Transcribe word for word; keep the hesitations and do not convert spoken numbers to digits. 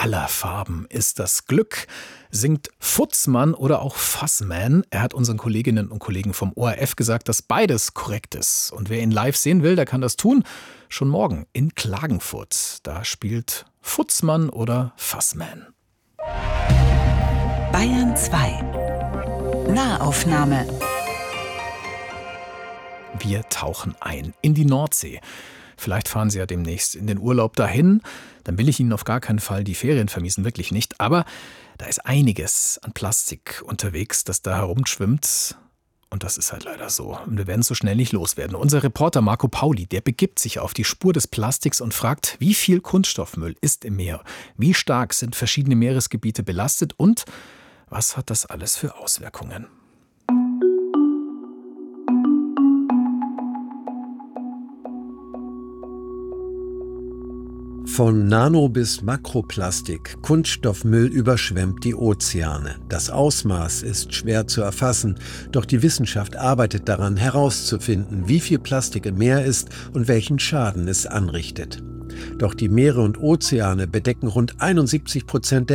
aller Farben ist das Glück, singt Futzmann oder auch Fassman. Er hat unseren Kolleginnen und Kollegen vom O R F gesagt, dass beides korrekt ist. Und wer ihn live sehen will, der kann das tun. Schon morgen in Klagenfurt. Da spielt Futzmann oder Fassman. Bayern zwei. Nahaufnahme. Wir tauchen ein in die Nordsee. Vielleicht fahren Sie ja demnächst in den Urlaub dahin. Dann will ich Ihnen auf gar keinen Fall die Ferien vermiesen, wirklich nicht. Aber da ist einiges an Plastik unterwegs, das da herumschwimmt. Und das ist halt leider so. Und wir werden es so schnell nicht loswerden. Unser Reporter Marco Pauli, der begibt sich auf die Spur des Plastiks und fragt, wie viel Kunststoffmüll ist im Meer? Wie stark sind verschiedene Meeresgebiete belastet? Und was hat das alles für Auswirkungen? Von Nano- bis Makroplastik, Kunststoffmüll überschwemmt die Ozeane. Das Ausmaß ist schwer zu erfassen, doch die Wissenschaft arbeitet daran, herauszufinden, wie viel Plastik im Meer ist und welchen Schaden es anrichtet. Doch die Meere und Ozeane bedecken rund einundsiebzig Prozent der